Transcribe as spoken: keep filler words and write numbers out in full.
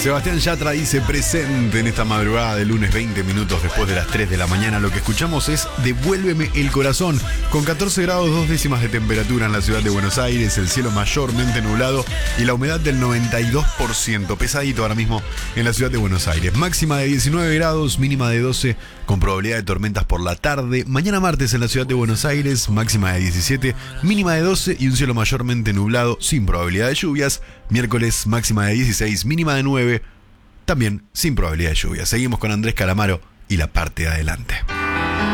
Sebastián Yatra dice presente en esta madrugada de lunes, veinte minutos después de las tres de la mañana. Lo que escuchamos es Devuélveme el corazón, con catorce grados dos décimas de temperatura en la ciudad de Buenos Aires, el cielo mayormente nublado y la humedad del noventa y dos por ciento, pesadito ahora mismo en la ciudad de Buenos Aires. Máxima de diecinueve grados, mínima de doce, con probabilidad de tormentas por la tarde. Mañana martes en la ciudad de Buenos Aires, máxima de diecisiete, mínima de doce y un cielo mayormente nublado sin probabilidad de lluvias. Miércoles, máxima de dieciséis, mínima de nueve, también sin probabilidad de lluvia. Seguimos con Andrés Calamaro y la parte de adelante.